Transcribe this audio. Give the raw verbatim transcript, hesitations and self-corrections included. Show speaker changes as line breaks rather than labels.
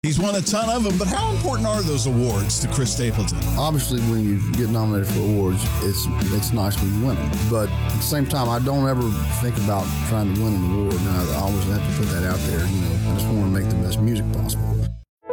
He's won a ton of them, but how important are those awards to Chris Stapleton?
Obviously, when you get nominated for awards, it's it's nice when you win them. But at the same time, I don't ever think about trying to win an award. And I always have to put that out there. You know, I just want to make the best music possible.